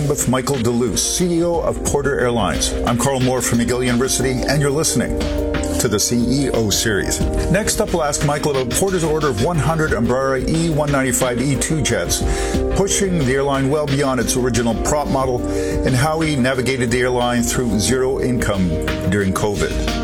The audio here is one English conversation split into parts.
Airline with Michael DeLuce, CEO of Porter Airlines. I'm Carl Moore from McGill University, and you're listening to the CEO series. Next up, we'll ask Michael about Porter's order of 100 Embraer E195-E2 jets, pushing the airline well beyond its original prop model, and how he navigated the airline through zero income during COVID.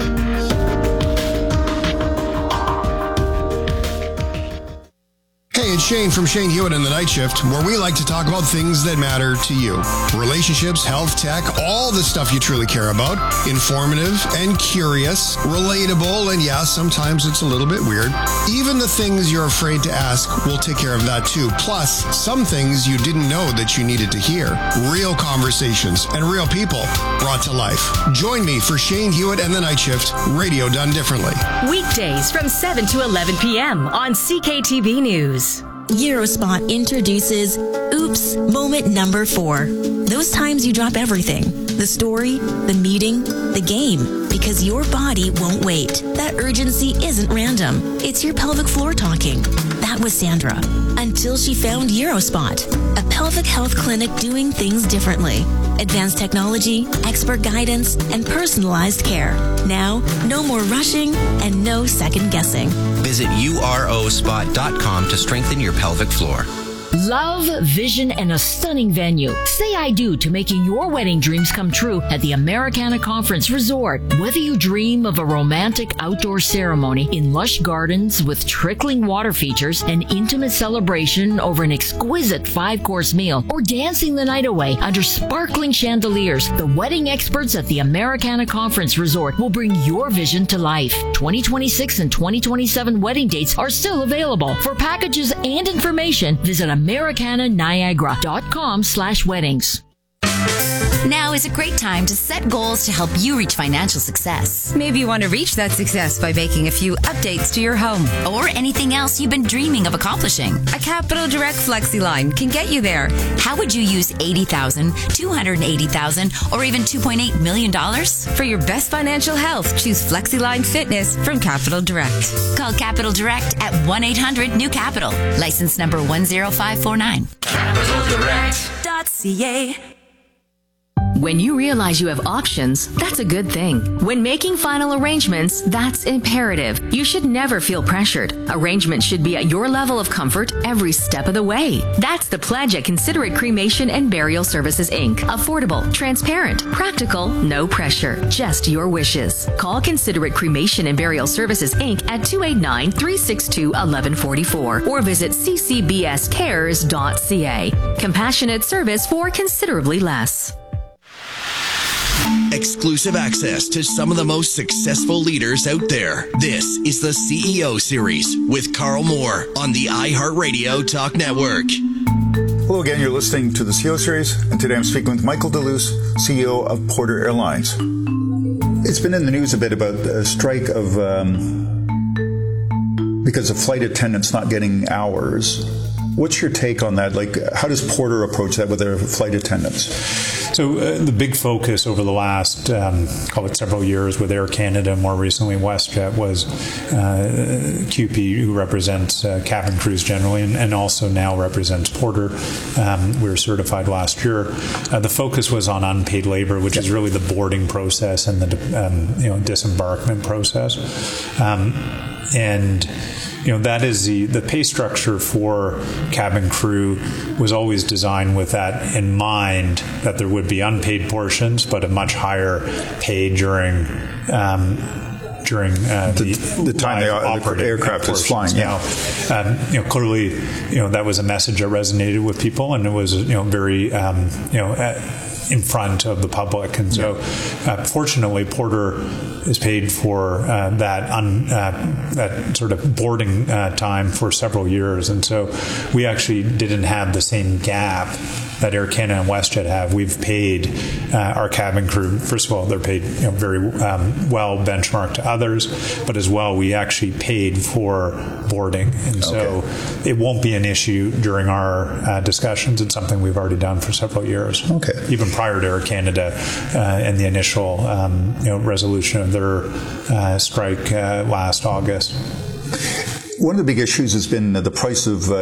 Hey, it's Shane from Shane Hewitt and the Night Shift, where we like to talk about things that matter to you. Relationships, health, tech, all the stuff you truly care about. Informative and curious, relatable, and yeah, sometimes it's a little bit weird. Even the things you're afraid to ask, we'll take care of that too. Plus, some things you didn't know that you needed to hear. Real conversations and real people brought to life. Join me for Shane Hewitt and the Night Shift, radio done differently. Weekdays from 7 to 11 p.m. on CKTB News. Eurospot introduces Oops Moment Number 4. Those times you drop everything. The story, the meeting, the game. Because your body won't wait. That urgency isn't random. It's your pelvic floor talking. That was Sandra. Until she found Eurospot, a pelvic health clinic doing things differently. Advanced technology, expert guidance, and personalized care. Now, no more rushing and no second guessing. Visit urospot.com to strengthen your pelvic floor. Love, vision, and a stunning venue. Say I do to making your wedding dreams come true at the Americana Conference Resort. Whether you dream of a romantic outdoor ceremony in lush gardens with trickling water features, an intimate celebration over an exquisite 5-course meal, or dancing the night away under sparkling chandeliers, the wedding experts at the Americana Conference Resort will bring your vision to life. 2026 and 2027 wedding dates are still available. For packages and information, visit AmericanaNiagara.com/weddings. Now is a great time to set goals to help you reach financial success. Maybe you want to reach that success by making a few updates to your home. Or anything else you've been dreaming of accomplishing. A Capital Direct FlexiLine can get you there. How would you use $80,000, $280,000, or even $2.8 million? For your best financial health, choose FlexiLine Fitness from Capital Direct. Call Capital Direct at 1-800-NEW-CAPITAL. License number 10549. CapitalDirect.ca. When you realize you have options, that's a good thing. When making final arrangements, that's imperative. You should never feel pressured. Arrangements should be at your level of comfort every step of the way. That's the pledge at Considerate Cremation and Burial Services, Inc. Affordable, transparent, practical, no pressure, just your wishes. Call Considerate Cremation and Burial Services, Inc. at 289-362-1144 or visit ccbscares.ca. Compassionate service for considerably less. Exclusive access to some of the most successful leaders out there. This is the CEO Series with Carl Moore on the iHeartRadio Talk Network. Hello again, you're listening to the CEO Series, and today I'm speaking with Michael DeLuce, CEO of Porter Airlines. It's been in the news a bit about a strike of because of flight attendants not getting hours. What's your take on that? Like, how does Porter approach that with their flight attendants? So the big focus over the last, call it several years with Air Canada, more recently WestJet, was QP, who represents cabin crews generally, and also now represents Porter. We were certified last year. The focus was on unpaid labor, which is really the boarding process and the disembarkment process. And that is the pay structure for cabin crew was always designed with that in mind, that there would be unpaid portions, but a much higher pay during the time the aircraft is flying. Now, clearly, that was a message that resonated with people, and it was very in front of the public. And so, fortunately, Porter is paid for that sort of boarding time for several years. And so we actually didn't have the same gap that Air Canada and WestJet have. We've paid our cabin crew, first of all, they're paid very well benchmarked to others, but as well, we actually paid for boarding. And so it won't be an issue during our discussions. It's something we've already done for several years. Okay. Even prior to Air Canada and the initial resolution of their strike last August. One of the big issues has been the price of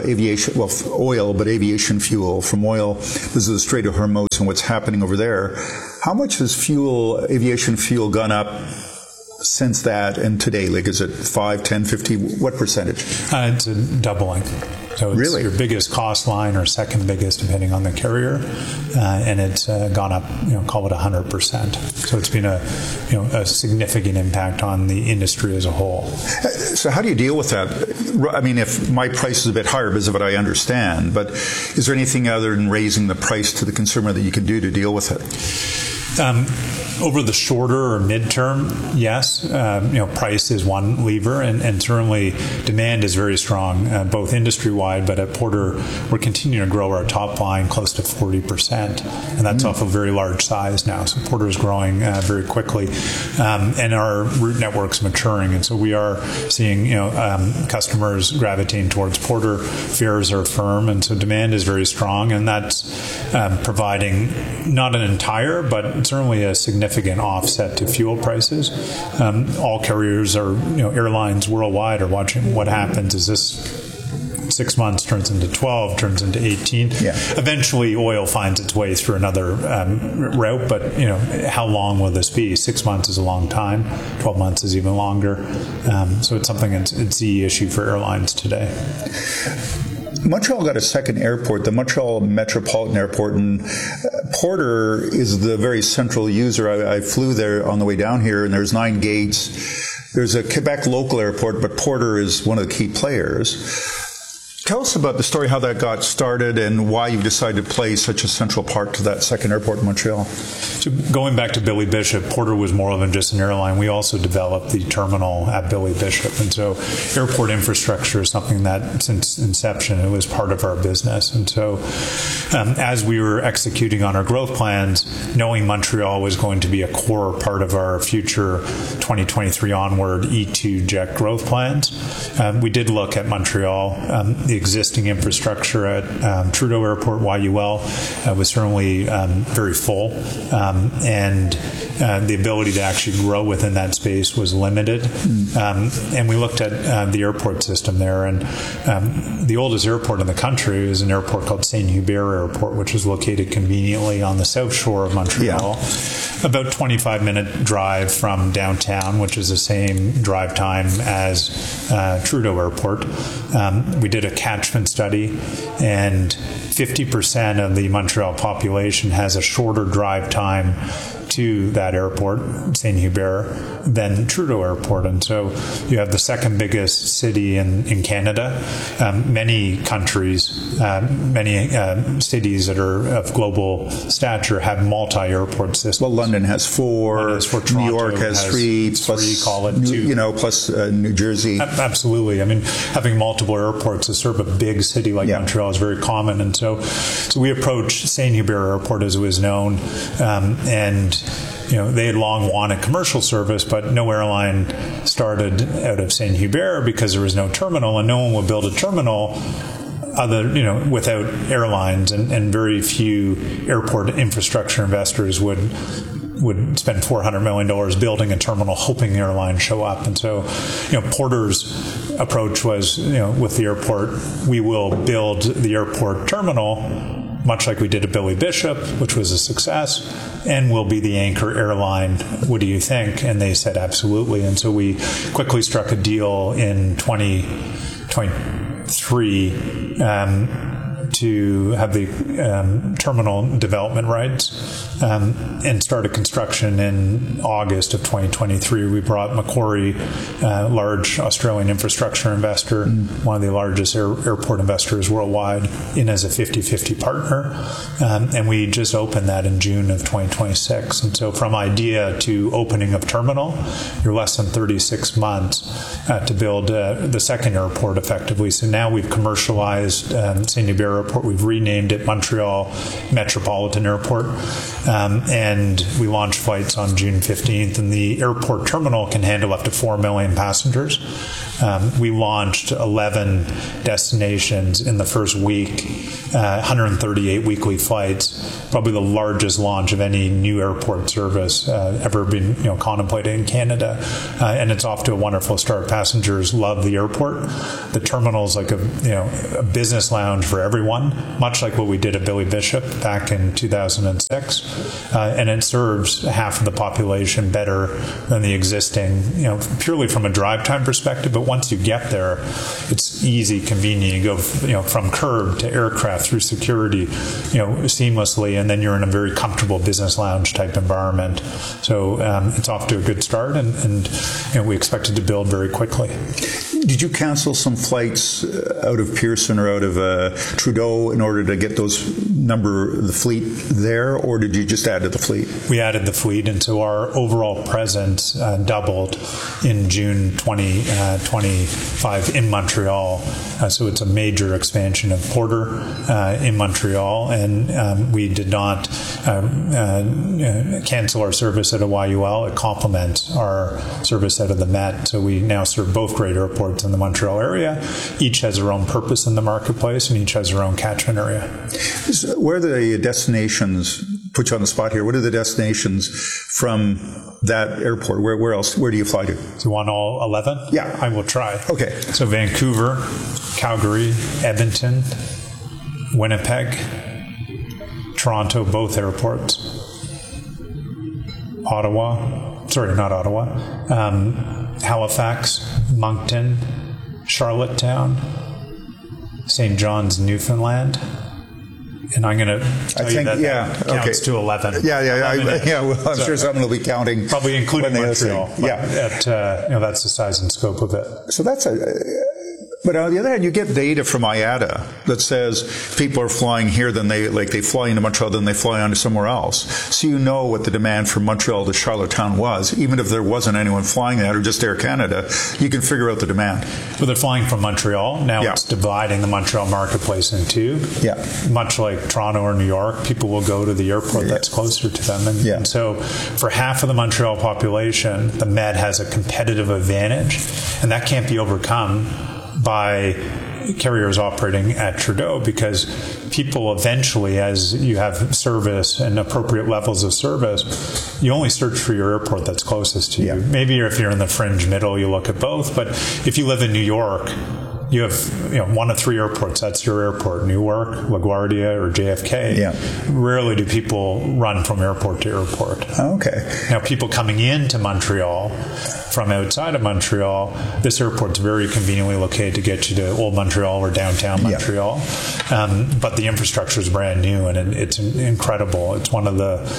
oil, but aviation fuel. From oil, this is the Strait of Hormuz and what's happening over there. How much has aviation fuel gone up since that and today? Like, is it 5, 10, 50? What percentage? It's a doubling. So it's really? Your biggest cost line or second biggest, depending on the carrier, and it's gone up, call it 100%. So it's been a significant impact on the industry as a whole. So how do you deal with that? I mean, if my price is a bit higher because of what I understand, but is there anything other than raising the price to the consumer that you can do to deal with it? Over the shorter or midterm, yes, price is one lever, and certainly demand is very strong, both industry-wide, but at Porter, we're continuing to grow our top line close to 40%, and that's off a very large size now. So Porter is growing very quickly, and our route network's maturing, and so we are seeing customers gravitating towards Porter. Fares are firm, and so demand is very strong, and that's providing not an entire, but certainly a significant offset to fuel prices. All carriers airlines worldwide are watching what happens. Is this 6 months turns into 12, turns into 18? Yeah. Eventually, oil finds its way through another route, but how long will this be? 6 months is a long time. 12 months is even longer. So it's something it's the issue for airlines today. Montreal got a second airport, the Montreal Metropolitan Airport, and Porter is the very central user. I flew there on the way down here, and there's 9 gates. There's a Quebec local airport, but Porter is one of the key players. Tell us about the story, how that got started, and why you decided to play such a central part to that second airport in Montreal. So going back to Billy Bishop, Porter was more than just an airline. We also developed the terminal at Billy Bishop. And so airport infrastructure is something that since inception, it was part of our business. And so as we were executing on our growth plans, knowing Montreal was going to be a core part of our future 2023 onward E2 jet growth plans, we did look at Montreal. The existing infrastructure at Trudeau Airport, YUL, was certainly very full, and the ability to actually grow within that space was limited. And we looked at the airport system there, and the oldest airport in the country is an airport called Saint-Hubert Airport, which is located conveniently on the south shore of Montreal. Yeah. About 25-minute drive from downtown, which is the same drive time as Trudeau Airport. We did a catchment study, and 50% of the Montreal population has a shorter drive time to that airport, Saint-Hubert, than Trudeau Airport. And so you have the second biggest city in Canada. Many countries, many cities that are of global stature have multi-airport systems. Well, London has 4, New York has 3, plus, call it 2. Plus New Jersey. Absolutely. I mean, having multiple airports to serve a big city like Montreal is very common. And so we approached Saint-Hubert Airport, as it was known, and they had long wanted commercial service, but no airline started out of Saint-Hubert because there was no terminal, and no one would build a terminal without airlines, and very few airport infrastructure investors would spend $400 million building a terminal hoping the airlines show up. And so, Porter's approach was, with the airport, we will build the airport terminal, much like we did at Billy Bishop, which was a success, and we'll be the anchor airline. What do you think? And they said absolutely. And so we quickly struck a deal in 2023 to have the terminal development rights and started construction in August of 2023. We brought Macquarie, large Australian infrastructure investor, one of the largest airport investors worldwide, in as a 50-50 partner. And we just opened that in June of 2026. And so from idea to opening of terminal, you're less than 36 months to build the second airport effectively. So now we've commercialized Saint-Hubert airport. We've renamed it Montreal Metropolitan Airport. And we launched flights on June 15th, and the airport terminal can handle up to 4 million passengers. We launched 11 destinations in the first week, 138 weekly flights, probably the largest launch of any new airport service ever been contemplated in Canada. And it's off to a wonderful start. Passengers love the airport. The terminal's like a business lounge for everyone, much like what we did at Billy Bishop back in 2006. And it serves half of the population better than the existing, purely from a drive time perspective. But once you get there, it's easy, convenient. You go, from curb to aircraft through security, seamlessly, and then you're in a very comfortable business lounge type environment. So it's off to a good start, and we expect it to build very quickly. Did you cancel some flights out of Pearson or out of Trudeau in order to get the fleet there, or did you just add to the fleet? We added the fleet, and so our overall presence doubled in June 2025 in Montreal. So it's a major expansion of Porter in Montreal, and we did not cancel our service at a YUL. It complements our service out of the Met. So we now serve both great airports in the Montreal area. Each has their own purpose in the marketplace, and each has their own catchment area. Where are the destinations? Put you on the spot here. What are the destinations from that airport? Where else? Where do you fly to? Do you want all 11? Yeah. I will try. Okay. So Vancouver, Calgary, Edmonton, Winnipeg, Toronto, both airports. Halifax, Moncton, Charlottetown, St. John's, Newfoundland. And I'm going to tell you that counts to 11. Well, I'm sure someone will be counting. Probably including Montreal. Yeah. That's the size and scope of it. So that's but on the other hand, you get data from IATA that says people are flying here, then they fly into Montreal, then they fly on to somewhere else. So you know what the demand from Montreal to Charlottetown was. Even if there wasn't anyone flying that or just Air Canada, you can figure out the demand. Well, they're flying from Montreal. Now it's dividing the Montreal marketplace in two. Yeah. Much like Toronto or New York, people will go to the airport that's closer to them. And so for half of the Montreal population, the Met has a competitive advantage, and that can't be overcome by carriers operating at Trudeau, because people eventually, as you have service and appropriate levels of service, you only search for your airport that's closest to you. Maybe if you're in the fringe middle, you look at both. But if you live in New York, you have one of three airports. That's your airport: Newark, LaGuardia, or JFK. Rarely do people run from airport to airport. Okay. Now, people coming into Montreal from outside of Montreal, this airport's very conveniently located to get you to Old Montreal or downtown Montreal. But the infrastructure is brand new, and it's incredible. It's one of the,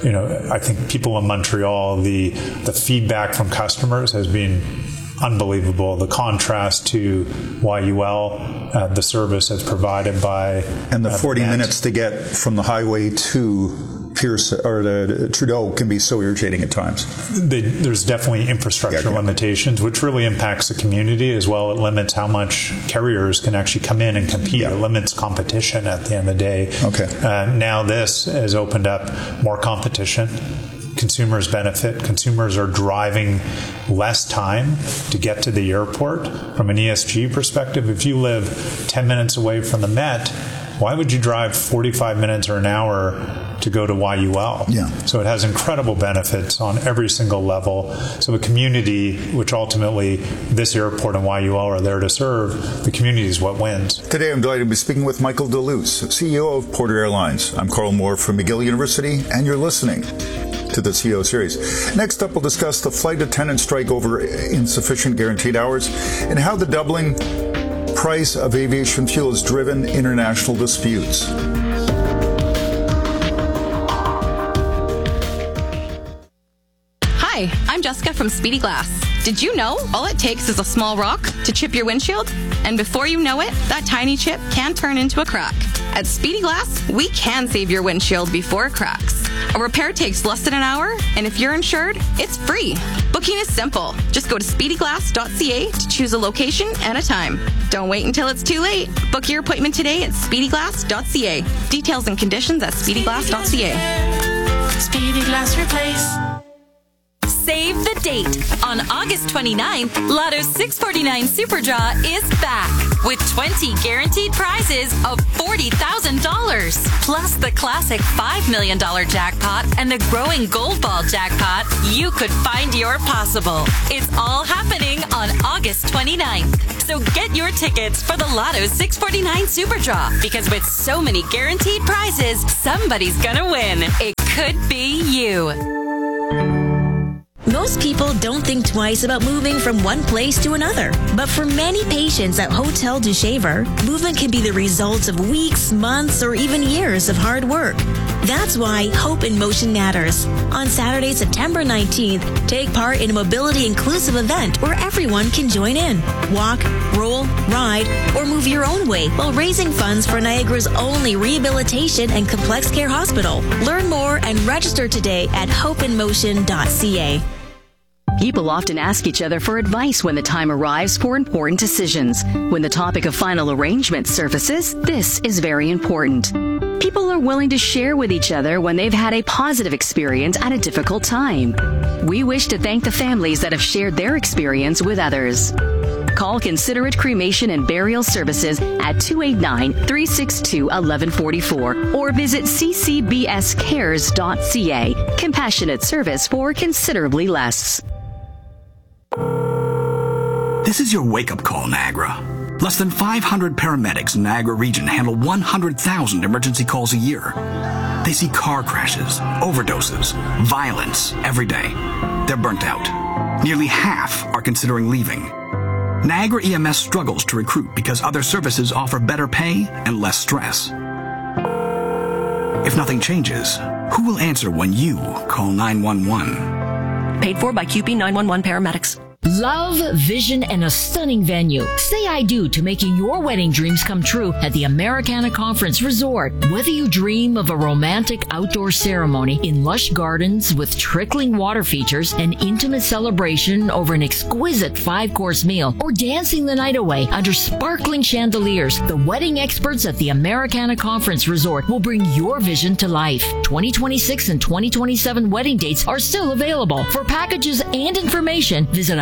I think people in Montreal, the feedback from customers has been unbelievable. The contrast to YUL, the service that's provided by... And the 40 minutes to get from the highway to Pierce or the Trudeau can be so irritating at times. There's definitely infrastructure limitations, which really impacts the community as well. It limits how much carriers can actually come in and compete. It limits competition at the end of the day. Okay. Now this has opened up more competition. Consumers benefit. Consumers are driving less time to get to the airport. From an ESG perspective, if you live 10 minutes away from the Met, why would you drive 45 minutes or an hour to go to YUL? So it has incredible benefits on every single level. So the community, which ultimately this airport and YUL are there to serve, the community is what wins. Today I'm delighted to be speaking with Michael Deluce, CEO of Porter Airlines. I'm Carl Moore from McGill University, and you're listening to the CEO series. Next up, we'll discuss the flight attendant strike over insufficient guaranteed hours and how the doubling price of aviation fuel has driven international disputes. Hi, I'm Jessica from Speedy Glass. Did you know all it takes is a small rock to chip your windshield? And before you know it, that tiny chip can turn into a crack. At Speedy Glass, we can save your windshield before it cracks. A repair takes less than an hour, and if you're insured, it's free. Book Booking is simple. Just go to speedyglass.ca to choose a location and a time. Don't wait until it's too late. Book your appointment today at speedyglass.ca. Details and conditions at speedyglass.ca. Speedy Glass Replace. Save the date. On August 29th, Lotto 649 Super Draw is back with 20 guaranteed prizes of $40,000. Plus the classic $5 million jackpot and the growing Gold Ball jackpot. You could find your possible. It's all happening on August 29th. So get your tickets for the Lotto 649 Super Draw, because with so many guaranteed prizes, somebody's gonna win. It could be you. Most people don't think twice about moving from one place to another. But for many patients at Hotel du Shaver, movement can be the result of weeks, months, or even years of hard work. That's why Hope in Motion matters. On Saturday, September 19th, take part in a mobility-inclusive event where everyone can join in. Walk, roll, ride, or move your own way while raising funds for Niagara's only rehabilitation and complex care hospital. Learn more and register today at hopeinmotion.ca. People often ask each other for advice when the time arrives for important decisions. When the topic of final arrangement surfaces, this is very important. People are willing to share with each other when they've had a positive experience at a difficult time. We wish to thank the families that have shared their experience with others. Call Considerate Cremation and Burial Services at 289-362-1144 or visit ccbscares.ca. Compassionate service for considerably less. This is your wake-up call, Niagara. Less than 500 paramedics in Niagara region handle 100,000 emergency calls a year. They see car crashes, overdoses, violence every day. They're burnt out. Nearly half are considering leaving. Niagara EMS struggles to recruit because other services offer better pay and less stress. If nothing changes, who will answer when you call 911? Paid for by QP 911 paramedics. Love, vision, and a stunning venue. Say I do to making your wedding dreams come true at the Americana Conference Resort. Whether you dream of a romantic outdoor ceremony in lush gardens with trickling water features, an intimate celebration over an exquisite 5-course meal, or dancing the night away under sparkling chandeliers, the wedding experts at the Americana Conference Resort will bring your vision to life. 2026 and 2027 wedding dates are still available. For packages and information, visit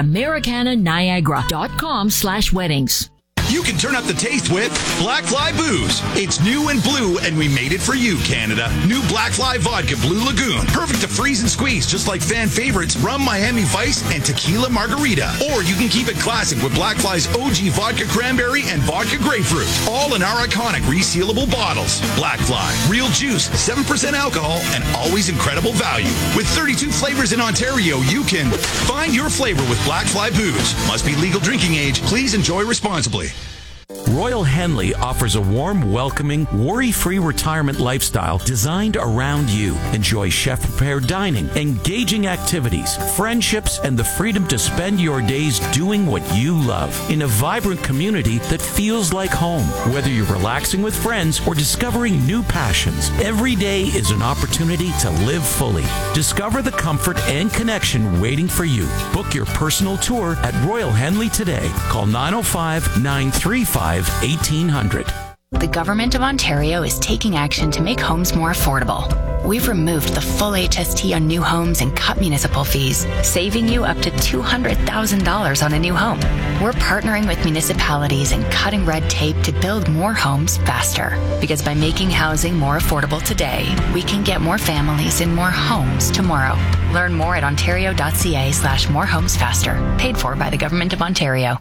americananiagara.com/weddings. You can turn up the taste with Black Fly Booze. It's new and blue, and we made it for you, Canada. New Black Fly Vodka Blue Lagoon. Perfect to freeze and squeeze, just like fan favorites Rum Miami Vice and Tequila Margarita. Or you can keep it classic with Black Fly's OG Vodka Cranberry and Vodka Grapefruit. All in our iconic resealable bottles. Black Fly. Real juice, 7% alcohol, and always incredible value. With 32 flavors in Ontario, you can find your flavor with Black Fly Booze. Must be legal drinking age. Please enjoy responsibly. Royal Henley offers a warm, welcoming, worry-free retirement lifestyle designed around you. Enjoy chef-prepared dining, engaging activities, friendships, and the freedom to spend your days doing what you love in a vibrant community that feels like home. Whether you're relaxing with friends or discovering new passions, every day is an opportunity to live fully. Discover the comfort and connection waiting for you. Book your personal tour at Royal Henley today. Call 905-935-1800. The Government of Ontario is taking action to make homes more affordable. We've removed the full HST on new homes and cut municipal fees, saving you up to $200,000 on a new home. We're partnering with municipalities and cutting red tape to build more homes faster. Because by making housing more affordable today, we can get more families in more homes tomorrow. Learn more at ontario.ca/morehomesfaster. Paid for by the Government of Ontario.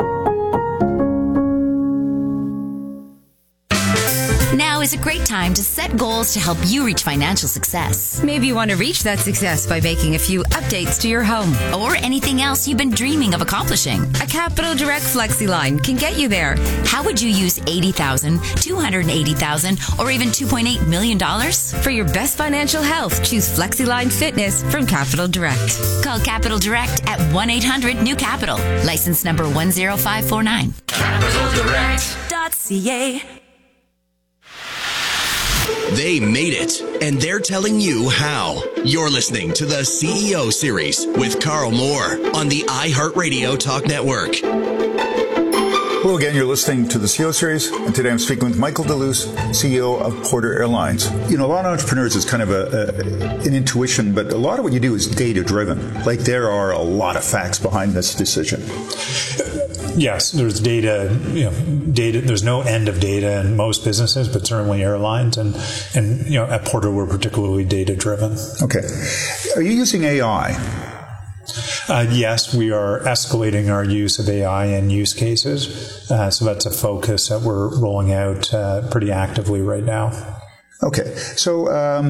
Now is a great time to set goals to help you reach financial success. Maybe you want to reach that success by making a few updates to your home. Or anything else you've been dreaming of accomplishing. A Capital Direct FlexiLine can get you there. How would you use $80,000, $280,000, or even $2.8 million? For your best financial health, choose FlexiLine Fitness from Capital Direct. Call Capital Direct at 1-800-NEW-CAPITAL. License number 10549. CapitalDirect.ca. They made it, and they're telling you how. You're listening to the CEO Series with Carl Moore on the iHeartRadio Talk Network. Hello again, you're listening to the CEO Series, and today I'm speaking with Michael DeLuce, CEO of Porter Airlines. You know, a lot of entrepreneurs, it's kind of an intuition, but a lot of what you do is data-driven. Like, there are a lot of facts behind this decision. Yes, there's data, there's no end of data in most businesses, but certainly airlines. And at Porter, we're particularly data-driven. Okay. Are you using AI? Yes, we are escalating our use of AI in use cases. So that's a focus that we're rolling out pretty actively right now. Okay. So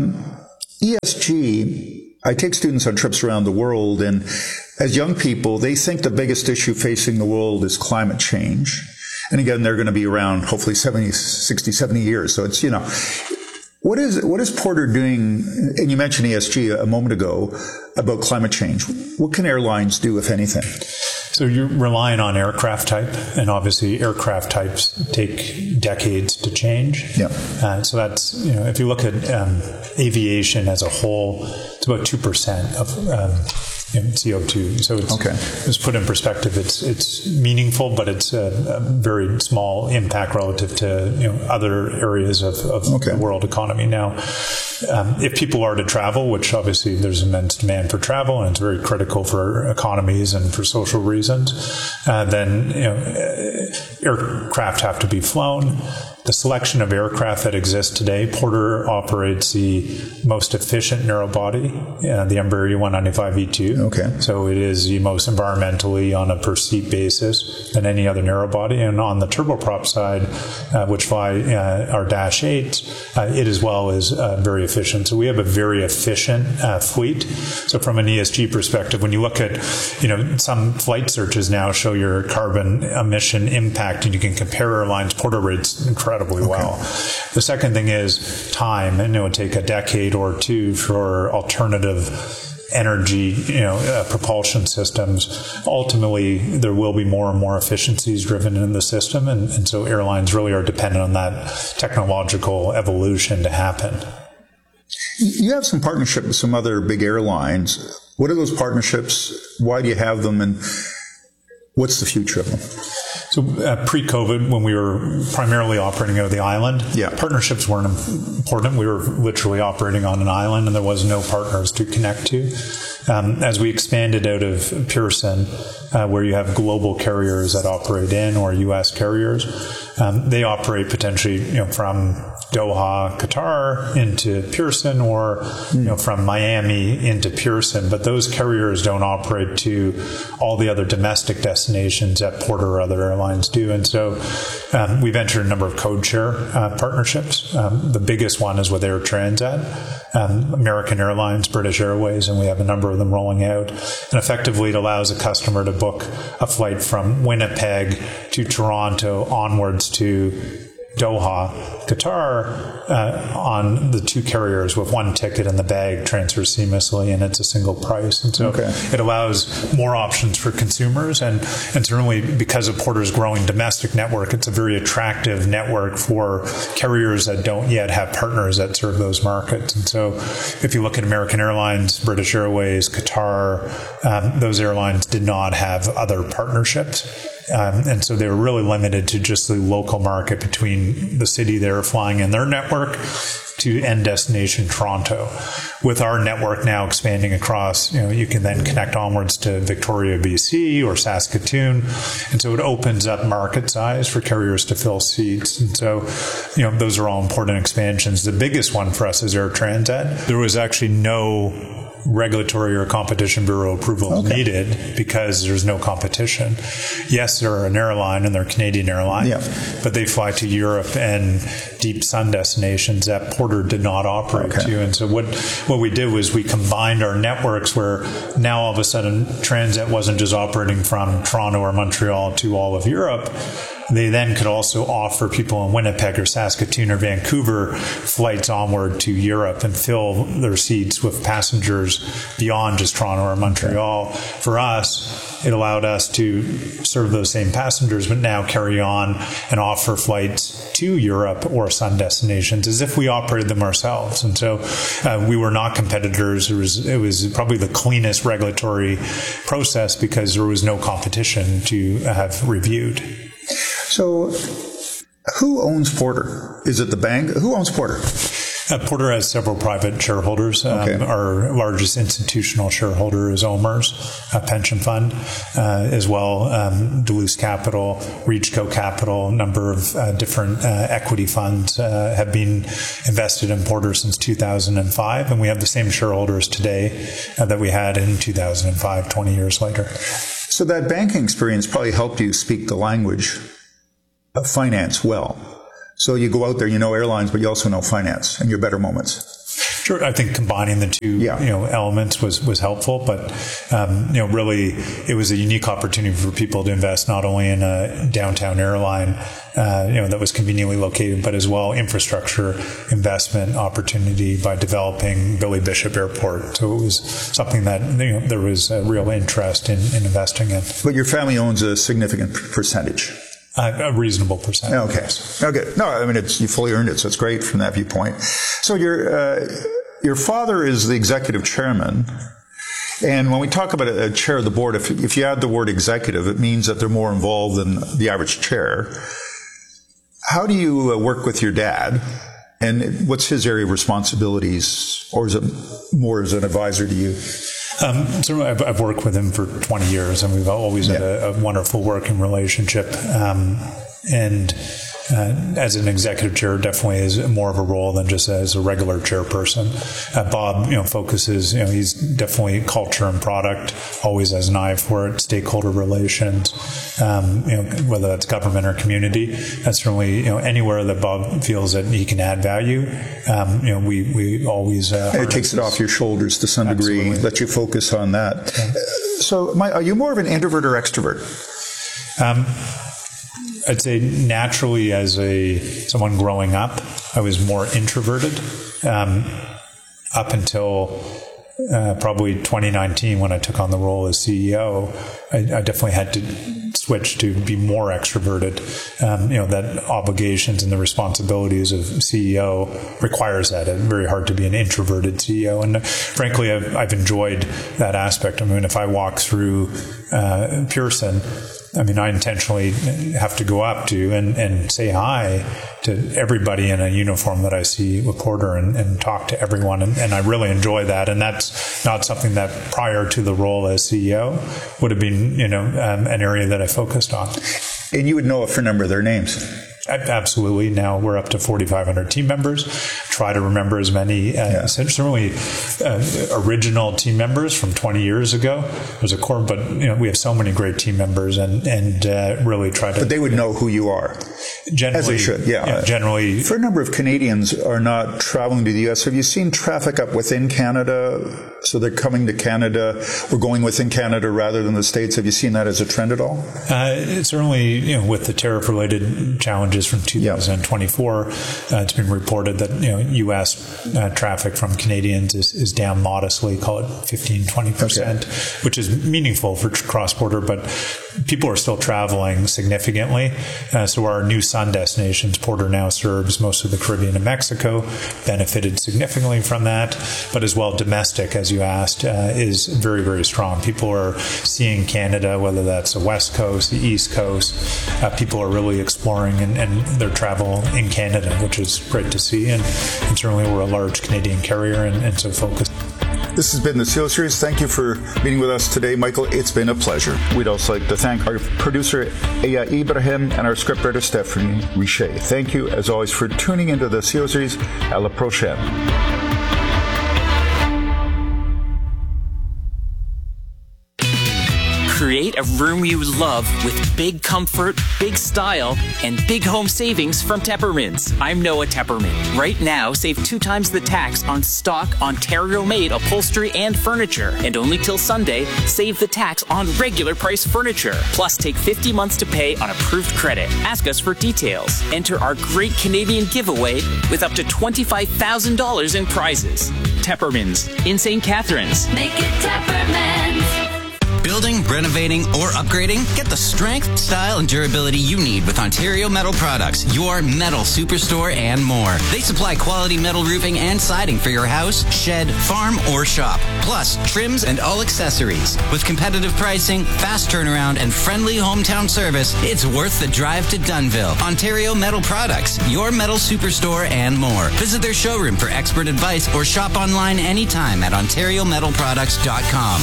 ESG, I take students on trips around the world, and as young people, they think the biggest issue facing the world is climate change. And again, they're going to be around hopefully 60, 70 years. So it's, what is Porter doing? And you mentioned ESG a moment ago about climate change. What can airlines do, if anything? So you're relying on aircraft type, and obviously aircraft types take decades to change. Yeah. So that's, if you look at aviation as a whole, it's about 2% of CO2. So it's put in perspective. It's meaningful, but it's a very small impact relative to other areas of the world economy. Now, if people are to travel, which obviously there's immense demand for travel, and it's very critical for economies and for social reasons, then aircraft have to be flown. The selection of aircraft that exists today, Porter operates the most efficient narrow-body, the Embraer E195-E2. Okay. So it is the most environmentally on a per-seat basis than any other narrow-body. And on the turboprop side, which fly our Dash 8s, it as well is very efficient. So we have a very efficient fleet. So from an ESG perspective, when you look at, some flight searches now show your carbon emission impact, and you can compare airlines. Porter rates incredibly well. The second thing is time, and it would take a decade or two for alternative energy, propulsion systems. Ultimately, there will be more and more efficiencies driven in the system, and so airlines really are dependent on that technological evolution to happen. You have some partnership with some other big airlines. What are those partnerships? Why do you have them, and what's the future of them? So pre-COVID, when we were primarily operating out of the island, partnerships weren't important. We were literally operating on an island, and there was no partners to connect to. As we expanded out of Pearson, where you have global carriers that operate in, or U.S. carriers, they operate potentially from Doha, Qatar into Pearson, or from Miami into Pearson, but those carriers don't operate to all the other domestic destinations that Porter or other airlines do. And so we've entered a number of code share partnerships. The biggest one is with Air Transat, American Airlines, British Airways, and we have a number of them rolling out. And effectively, it allows a customer to book a flight from Winnipeg to Toronto onwards to Doha, Qatar, on the two carriers with one ticket in the bag, transfers seamlessly, and it's a single price. And so it allows more options for consumers, and certainly because of Porter's growing domestic network, it's a very attractive network for carriers that don't yet have partners that serve those markets. And so if you look at American Airlines, British Airways, Qatar, those airlines did not have other partnerships. And so they were really limited to just the local market between the city they were flying in their network to end destination Toronto. With our network now expanding across, you can then connect onwards to Victoria, BC, or Saskatoon. And so it opens up market size for carriers to fill seats. And so, those are all important expansions. The biggest one for us is Air Transat. There was actually no regulatory or competition bureau approval needed because there's no competition. Yes, they're an airline, and they're a Canadian airline, but they fly to Europe and deep sun destinations that Porter did not operate to. And so what we did was we combined our networks, where now all of a sudden Transat wasn't just operating from Toronto or Montreal to all of Europe. they then could also offer people in Winnipeg or Saskatoon or Vancouver flights onward to Europe and fill their seats with passengers beyond just Toronto or Montreal. For us, it allowed us to serve those same passengers, but now carry on and offer flights to Europe or sun destinations as if we operated them ourselves. And so we were not competitors. It was probably the cleanest regulatory process because there was no competition to have reviewed. So who owns Porter? Is it the bank? Who owns Porter? Porter has several private shareholders. Our largest institutional shareholder is OMERS, a pension fund, as well Duluth Capital, Reachco Capital, a number of different equity funds have been invested in Porter since 2005, and we have the same shareholders today that we had in 2005, 20 years later. So that banking experience probably helped you speak the language of finance well. So you go out there, you know airlines, but you also know finance in your better moments. Sure, I think combining the two elements was helpful, but really it was a unique opportunity for people to invest not only in a downtown airline that was conveniently located, but as well infrastructure investment opportunity by developing Billy Bishop Airport. So it was something that there was a real interest in investing in. But your family owns a significant percentage. A reasonable percentage. Okay. No, I mean, you fully earned it, so it's great from that viewpoint. So your father is the executive chairman. And when we talk about a chair of the board, if you add the word executive, it means that they're more involved than the average chair. How do you work with your dad? And what's his area of responsibilities? Or is it more as an advisor to you? So I've worked with him for 20 years, and we've always had a wonderful working relationship. And as an executive chair, definitely is more of a role than just as a regular chairperson. Bob, focuses. He's definitely culture and product, always has an eye for it. Stakeholder relations, whether that's government or community. That's certainly anywhere that Bob feels that he can add value. We always. It takes it off your shoulders to some degree. Let you focus on that. So, are you more of an introvert or extrovert? I'd say naturally, as someone growing up, I was more introverted up until probably 2019 when I took on the role as CEO. I definitely had to switch to be more extroverted. That obligations and the responsibilities of CEO requires that. It's very hard to be an introverted CEO. And frankly, I've enjoyed that aspect. I mean, if I walk through Pearson, I intentionally have to go up to and say hi to everybody in a uniform that I see with Porter and talk to everyone. And I really enjoy that. And that's not something that prior to the role as CEO would have been, an area that I focused on. And you would know a fair number of their names. Absolutely. Now we're up to 4,500 team members. Try to remember as many, certainly original team members from 20 years ago. There's a core, but we have so many great team members and really try to. But they would know who you are. Generally, as they should, generally. For a number of Canadians are not traveling to the U.S. Have you seen traffic up within Canada? So they're coming to Canada or going within Canada rather than the States. Have you seen that as a trend at all? Certainly, with the tariff-related challenges from 2024, it's been reported that U.S. Traffic from Canadians is down modestly, call it 15-20%, which is meaningful for cross-border, but people are still traveling significantly. So our new sun destinations, Porter now serves most of the Caribbean and Mexico, benefited significantly from that, but as well domestic, as you asked, is very, very strong. People are seeing Canada, whether that's the West Coast, the East Coast. People are really exploring and their travel in Canada, which is great to see. And certainly we're a large Canadian carrier and so focused. This has been the CEO Series. Thank you for meeting with us today, Michael. It's been a pleasure. We'd also like to thank our producer, Aya Ibrahim, and our scriptwriter, Stephanie Richer. Thank you, as always, for tuning into the CEO Series. À la prochaine. Create a room you love with big comfort, big style, and big home savings from Teppermans. I'm Noah Tepperman. Right now, save 2 times the tax on stock Ontario-made upholstery and furniture. And only till Sunday, save the tax on regular price furniture. Plus, take 50 months to pay on approved credit. Ask us for details. Enter our great Canadian giveaway with up to $25,000 in prizes. Teppermans in St. Catharines. Make it Teppermans. Building, renovating, or upgrading? Get the strength, style, and durability you need with Ontario Metal Products, your metal superstore and more. They supply quality metal roofing and siding for your house, shed, farm, or shop. Plus, trims and all accessories. With competitive pricing, fast turnaround, and friendly hometown service, it's worth the drive to Dunnville. Ontario Metal Products, your metal superstore and more. Visit their showroom for expert advice or shop online anytime at OntarioMetalProducts.com.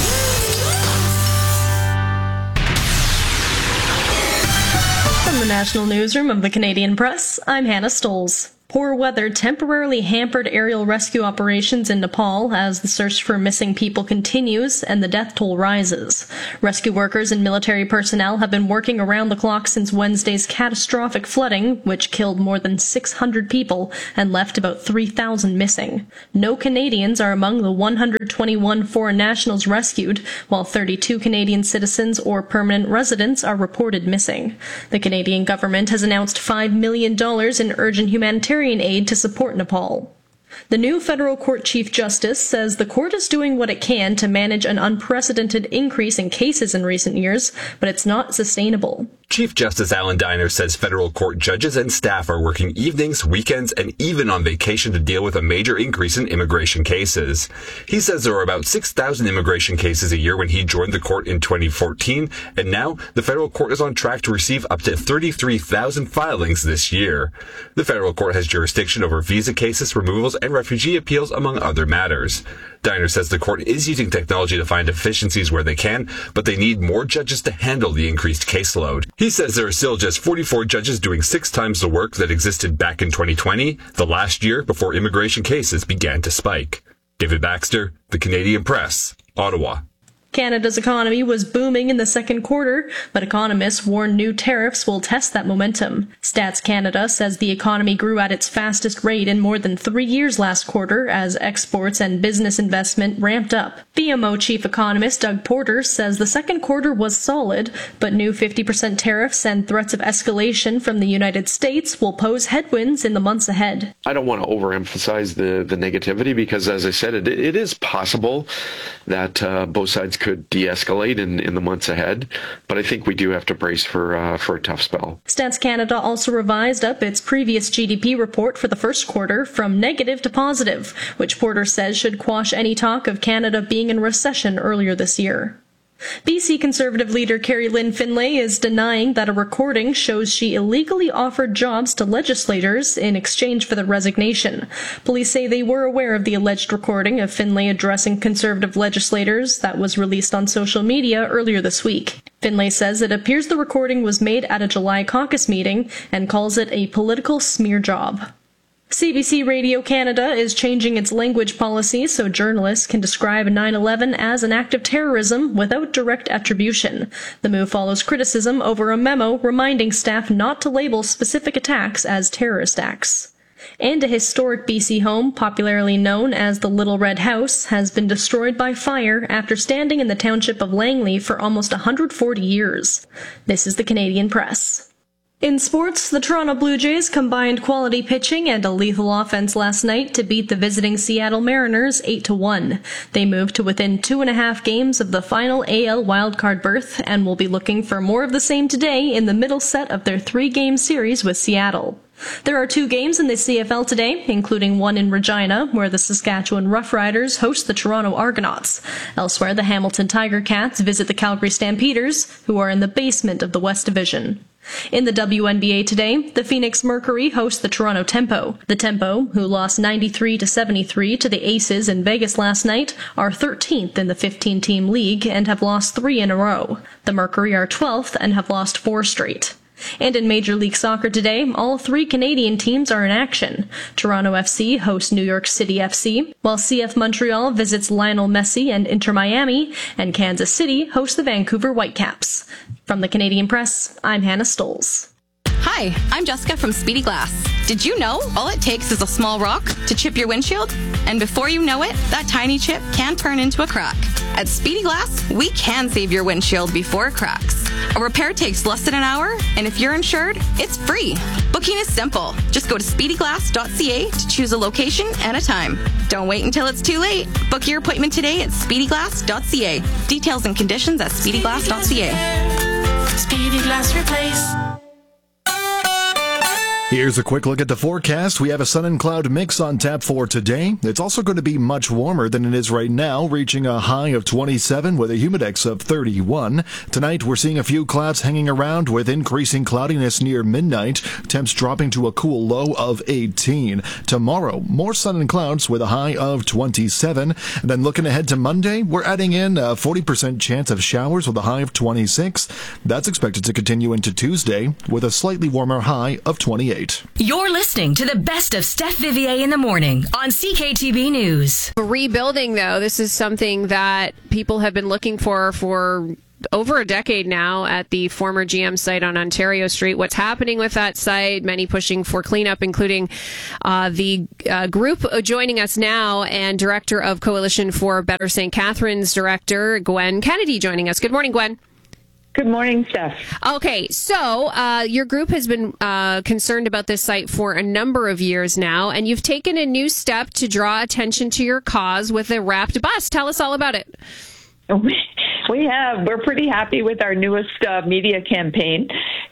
From the National Newsroom of the Canadian Press, I'm Hannah Stoles. Poor weather temporarily hampered aerial rescue operations in Nepal as the search for missing people continues and the death toll rises. Rescue workers and military personnel have been working around the clock since Wednesday's catastrophic flooding, which killed more than 600 people and left about 3,000 missing. No Canadians are among the 121 foreign nationals rescued, while 32 Canadian citizens or permanent residents are reported missing. The Canadian government has announced $5 million in urgent humanitarian aid to support Nepal. The new federal court chief justice says the court is doing what it can to manage an unprecedented increase in cases in recent years, but it's not sustainable. Chief Justice Alan Diner says federal court judges and staff are working evenings, weekends, and even on vacation to deal with a major increase in immigration cases. He says there were about 6,000 immigration cases a year when he joined the court in 2014, and now the federal court is on track to receive up to 33,000 filings this year. The federal court has jurisdiction over visa cases, removals, and refugee appeals, among other matters. Diner says the court is using technology to find efficiencies where they can, but they need more judges to handle the increased caseload. He says there are still just 44 judges doing 6 times the work that existed back in 2020, the last year before immigration cases began to spike. David Baxter, The Canadian Press, Ottawa. Canada's economy was booming in the second quarter, but economists warn new tariffs will test that momentum. Stats Canada says the economy grew at its fastest rate in more than 3 years last quarter as exports and business investment ramped up. BMO chief economist Doug Porter says the second quarter was solid, but new 50% tariffs and threats of escalation from the United States will pose headwinds in the months ahead. I don't want to overemphasize the negativity because, as I said, it is possible that both sides could de-escalate in the months ahead, but I think we do have to brace for a tough spell. Stats Canada also revised up its previous GDP report for the first quarter from negative to positive, which Porter says should quash any talk of Canada being in recession earlier this year. BC Conservative leader Carrie Lynn Finlay is denying that a recording shows she illegally offered jobs to legislators in exchange for the resignation. Police say they were aware of the alleged recording of Finlay addressing Conservative legislators that was released on social media earlier this week. Finlay says it appears the recording was made at a July caucus meeting and calls it a political smear job. CBC Radio Canada is changing its language policy so journalists can describe 9/11 as an act of terrorism without direct attribution. The move follows criticism over a memo reminding staff not to label specific attacks as terrorist acts. And a historic BC home, popularly known as the Little Red House, has been destroyed by fire after standing in the township of Langley for almost 140 years. This is the Canadian Press. In sports, the Toronto Blue Jays combined quality pitching and a lethal offense last night to beat the visiting Seattle Mariners 8-1. They moved to within 2.5 games of the final AL wildcard berth and will be looking for more of the same today in the middle set of their 3-game series with Seattle. There are 2 games in the CFL today, including one in Regina, where the Saskatchewan Roughriders host the Toronto Argonauts. Elsewhere, the Hamilton Tiger Cats visit the Calgary Stampeders, who are in the basement of the West Division. In the WNBA today, the Phoenix Mercury host the Toronto Tempo. The Tempo, who lost 93-73 to the Aces in Vegas last night, are 13th in the 15-team league and have lost 3 in a row. The Mercury are 12th and have lost 4 straight. And in Major League Soccer today, all 3 Canadian teams are in action. Toronto FC hosts New York City FC, while CF Montreal visits Lionel Messi and Inter Miami, and Kansas City hosts the Vancouver Whitecaps. From the Canadian Press, I'm Hannah Stolz. Hi, I'm Jessica from Speedy Glass. Did you know all it takes is a small rock to chip your windshield? And before you know it, that tiny chip can turn into a crack. At Speedy Glass, we can save your windshield before it cracks. A repair takes less than an hour, and if you're insured, it's free. Booking is simple. Just go to speedyglass.ca to choose a location and a time. Don't wait until it's too late. Book your appointment today at speedyglass.ca. Details and conditions at speedyglass.ca. Speedy Glass Replace. Here's a quick look at the forecast. We have a sun and cloud mix on tap for today. It's also going to be much warmer than it is right now, reaching a high of 27 with a humidex of 31. Tonight, we're seeing a few clouds hanging around with increasing cloudiness near midnight, temps dropping to a cool low of 18. Tomorrow, more sun and clouds with a high of 27. And then looking ahead to Monday, we're adding in a 40% chance of showers with a high of 26. That's expected to continue into Tuesday with a slightly warmer high of 28. You're listening to the best of Steph Vivier in the morning on CKTB News. Rebuilding, though, this is something that people have been looking for over a decade now at the former GM site on Ontario Street. What's happening with that site? Many pushing for cleanup, including the group joining us now and Director of Coalition for Better St. Catharines, Director Gwen Kennedy joining us. Good morning, Gwen. Good morning, Steph. Okay, so your group has been concerned about this site for a number of years now, and you've taken a new step to draw attention to your cause with a wrapped bus. Tell us all about it. We have. We're pretty happy with our newest media campaign.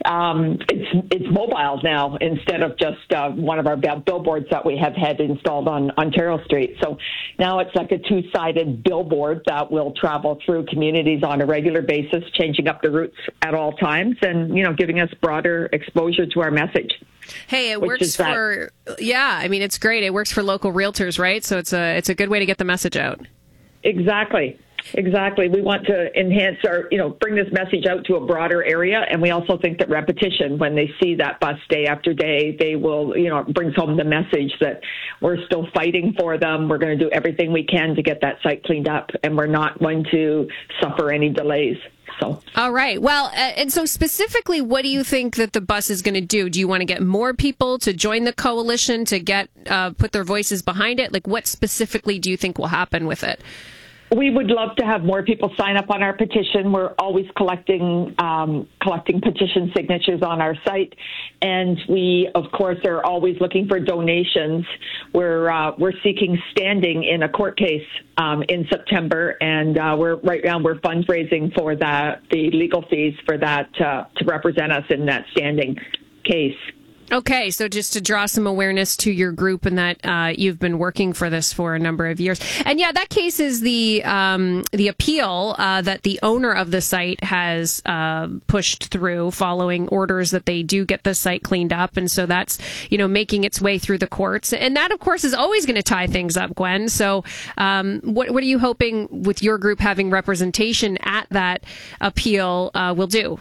It's mobile now instead of just one of our billboards that we have had installed on Ontario Street. So now it's like a two-sided billboard that will travel through communities on a regular basis, changing up the routes at all times and, giving us broader exposure to our message. Hey, it works for, it's great. It works for local realtors, right? So it's a good way to get the message out. Exactly. We want to enhance bring this message out to a broader area. And we also think that repetition, when they see that bus day after day, they will, it brings home the message that we're still fighting for them. We're going to do everything we can to get that site cleaned up, and we're not going to suffer any delays. So. All right. Well, and so specifically, what do you think that the bus is going to do? Do you want to get more people to join the coalition, to get put their voices behind it? Like, what specifically do you think will happen with it? We would love to have more people sign up on our petition. We're always collecting petition signatures on our site, and we, of course, are always looking for donations. We're seeking standing in a court case in September, and we're fundraising for the legal fees for that to represent us in that standing case. Okay, so just to draw some awareness to your group and that you've been working for this for a number of years. And yeah, that case is the appeal that the owner of the site has pushed through following orders that they do get the site cleaned up. And so that's, making its way through the courts. And that, of course, is always going to tie things up, Gwen. So what are you hoping with your group having representation at that appeal will do?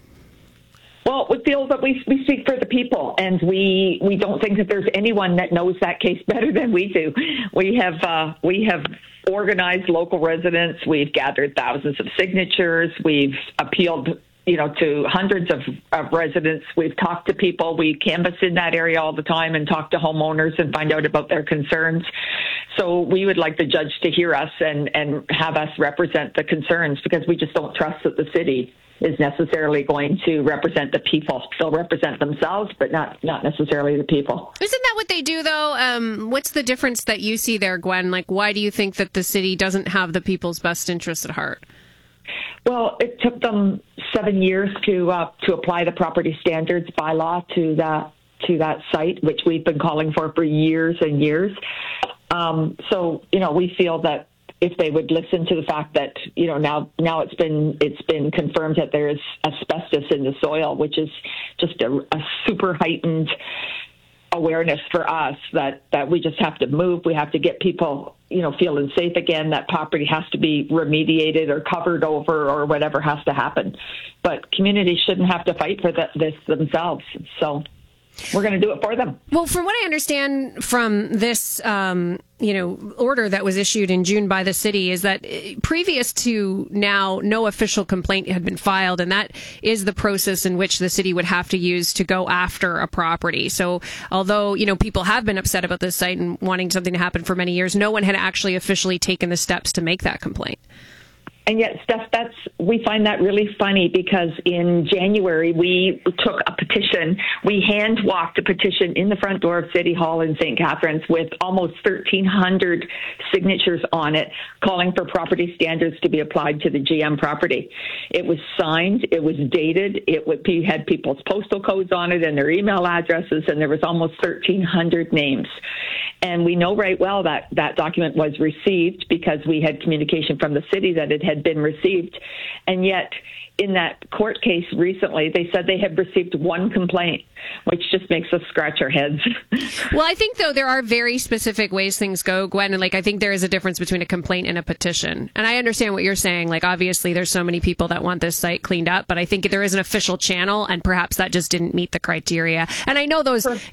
Well, we feel that we speak for the people, and we don't think that there's anyone that knows that case better than we do. We have organized local residents. We've gathered thousands of signatures. We've appealed, to hundreds of residents. We've talked to people. We canvass in that area all the time and talk to homeowners and find out about their concerns. So we would like the judge to hear us and have us represent the concerns, because we just don't trust that the city is necessarily going to represent the people. They'll represent themselves, but not necessarily the people. Isn't that what they do, though? What's the difference that you see there, Gwen? Like, why do you think that the city doesn't have the people's best interests at heart? Well, it took them 7 years to apply the property standards bylaw to that site, which we've been calling for years and years. So we feel that if they would listen to the fact that, now it's been confirmed that there is asbestos in the soil, which is just a super heightened awareness for us that we just have to move. We have to get people, feeling safe again. That property has to be remediated or covered over or whatever has to happen. But communities shouldn't have to fight for this themselves. So we're going to do it for them. Well, from what I understand from this, order that was issued in June by the city is that previous to now, no official complaint had been filed, and that is the process in which the city would have to use to go after a property. So although, people have been upset about this site and wanting something to happen for many years, no one had actually officially taken the steps to make that complaint. And yet, Steph, we find that really funny because in January, we took a petition. We hand-walked a petition in the front door of City Hall in St. Catharines with almost 1,300 signatures on it, calling for property standards to be applied to the GM property. It was signed. It was dated. It had people's postal codes on it and their email addresses, and there was almost 1,300 names. And we know right well that that document was received because we had communication from the city that it had been received. And yet, in that court case recently, they said they had received one complaint, which just makes us scratch our heads. Well, I think, though, there are very specific ways things go, Gwen. And, I think there is a difference between a complaint and a petition. And I understand what you're saying. Obviously, there's so many people that want this site cleaned up, but I think there is an official channel, and perhaps that just didn't meet the criteria. And I know those, those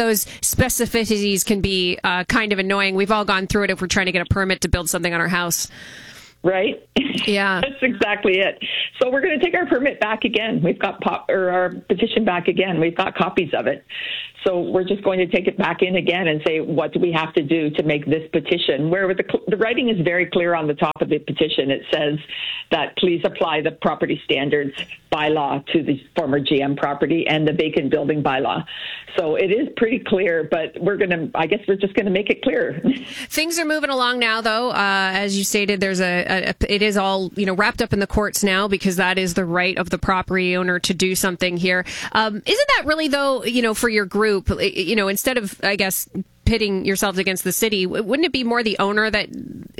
specificities can be kind of annoying. We've all gone through it if we're trying to get a permit to build something on our house. Right? Yeah. That's exactly it. So we're going to take our permit back again. We've got our petition back again. We've got copies of it. So we're just going to take it back in again and say, what do we have to do to make this petition? Where the writing is very clear on the top of the petition. It says that please apply the property standards bylaw to the former GM property and the vacant building bylaw. So it is pretty clear, but I guess we're just going to make it clear. Things are moving along now, though. As you stated, there's it is all, wrapped up in the courts now because that is the right of the property owner to do something here. Isn't that really, though, for your group, instead of, I guess, pitting yourselves against the city, wouldn't it be more the owner that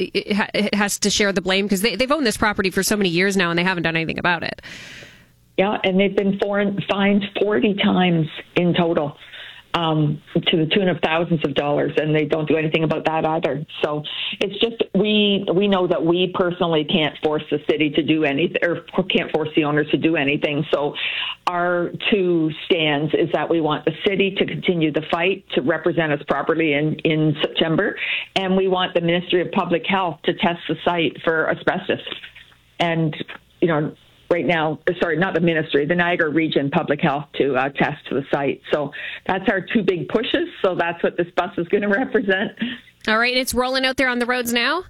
it has to share the blame? Because they've owned this property for so many years now and they haven't done anything about it. Yeah, and they've been fined 40 times in total. To the tune of thousands of dollars, and they don't do anything about that either. So it's just we know that we personally can't force the city to do anything, or can't force the owners to do anything. So our two stands is that we want the city to continue the fight to represent us properly in September, and we want the Ministry of Public Health to test the site for asbestos. And right now, not the ministry, the Niagara Region Public Health to test the site. So that's our two big pushes. So that's what this bus is going to represent. All right. It's rolling out there on the roads now?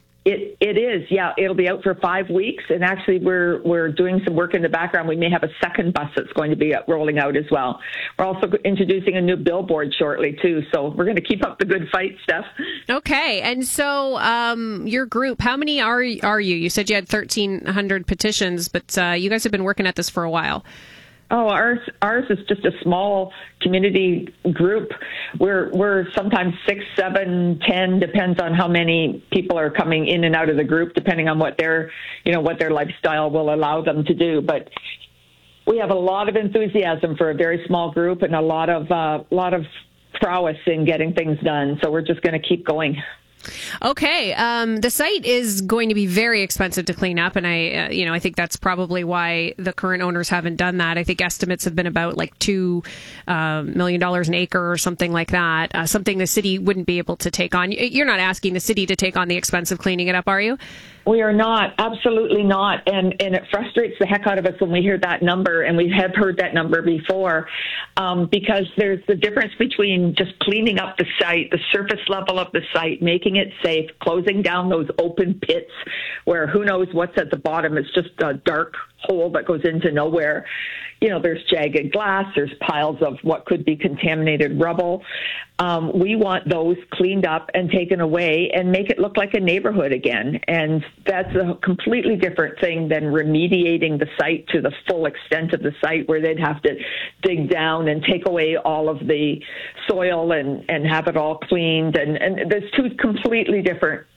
It is, yeah. It'll be out for 5 weeks. And actually, we're doing some work in the background. We may have a second bus that's going to be rolling out as well. We're also introducing a new billboard shortly, too. So we're going to keep up the good fight, Steph. Okay. And so your group, how many are you? You said you had 1,300 petitions, but you guys have been working at this for a while. Oh, ours is just a small community group. We're sometimes 6, 7, 10, depends on how many people are coming in and out of the group, depending on what their lifestyle will allow them to do. But we have a lot of enthusiasm for a very small group and a lot of prowess in getting things done. So we're just going to keep going. Okay. The site is going to be very expensive to clean up. And I think that's probably why the current owners haven't done that. I think estimates have been about $2 million an acre or something like that. Something the city wouldn't be able to take on. You're not asking the city to take on the expense of cleaning it up, are you? We are not, absolutely not. And it frustrates the heck out of us when we hear that number, and we have heard that number before, because there's the difference between just cleaning up the site, the surface level of the site, making it safe, closing down those open pits where who knows what's at the bottom. It's just a dark hole that goes into nowhere. There's jagged glass, there's piles of what could be contaminated rubble. We want those cleaned up and taken away and make it look like a neighborhood again. And that's a completely different thing than remediating the site to the full extent of the site, where they'd have to dig down and take away all of the soil and have it all cleaned. And there's two completely different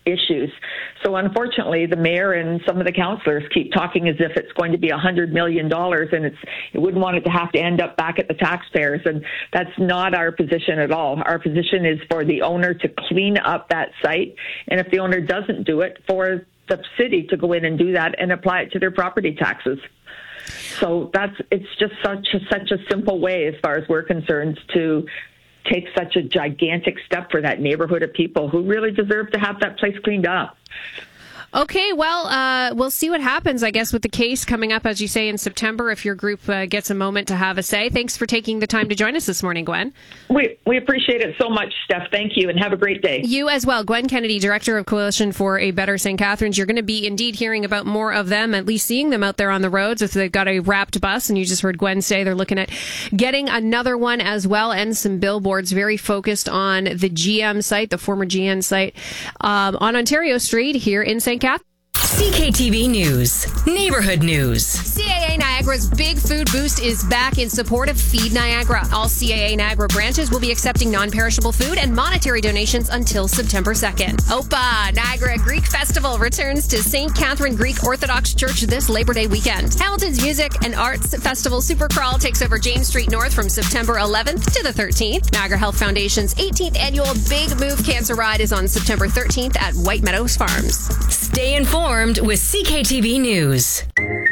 issues. So unfortunately, the mayor and some of the councillors keep talking as if it's going to be $100 million, and it wouldn't want it to have to end up back at the taxpayers. And that's not our position at all. Our position is for the owner to clean up that site. And if the owner doesn't do it, for the city to go in and do that and apply it to their property taxes. So it's just such a simple way, as far as we're concerned, to take such a gigantic step for that neighborhood of people who really deserve to have that place cleaned up. Okay, well, we'll see what happens, I guess, with the case coming up, as you say, in September, if your group gets a moment to have a say. Thanks for taking the time to join us this morning, Gwen. We appreciate it so much, Steph. Thank you, and have a great day. You as well. Gwen Kennedy, Director of Coalition for a Better St. Catharines. You're going to be indeed hearing about more of them, at least seeing them out there on the roads if they've got a wrapped bus. And you just heard Gwen say they're looking at getting another one as well, and some billboards very focused on the GM site, the former GM site, on Ontario Street here in St. Catharines. CKTV News. Neighborhood News. CAA Niagara's Big Food Boost is back in support of Feed Niagara. All CAA Niagara branches will be accepting non-perishable food and monetary donations until September 2nd. OPA, Niagara Greek Festival, returns to St. Catherine Greek Orthodox Church this Labor Day weekend. Hamilton's Music and Arts Festival Supercrawl takes over James Street North from September 11th to the 13th. Niagara Health Foundation's 18th annual Big Move Cancer Ride is on September 13th at White Meadows Farms. Stay informed with CKTV News.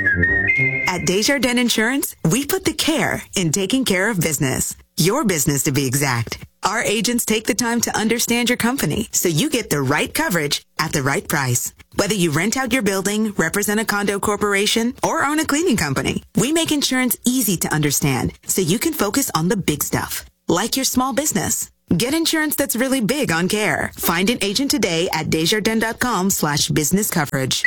At Desjardins Insurance, we put the care in taking care of business. Your business, to be exact. Our agents take the time to understand your company so you get the right coverage at the right price. Whether you rent out your building, represent a condo corporation, or own a cleaning company, we make insurance easy to understand so you can focus on the big stuff, like your small business. Get insurance that's really big on care. Find an agent today at Desjardins.com/business coverage.